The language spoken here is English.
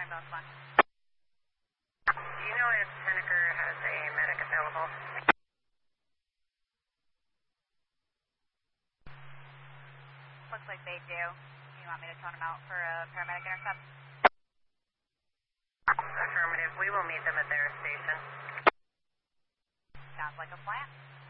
Rainbow 1. Do you know if Henniker has a medic available? Looks like they do. You want me to tone them out for a paramedic intercept? Affirmative. We will meet them at their station. Sounds like a plan.